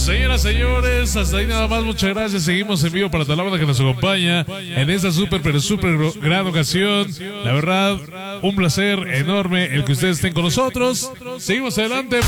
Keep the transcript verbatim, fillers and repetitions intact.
Señoras, señores, hasta ahí nada más, muchas gracias. Seguimos en vivo para toda la banda que nos acompaña en esta súper, pero súper gran ocasión. La verdad, un placer enorme el que ustedes estén con nosotros. Seguimos adelante.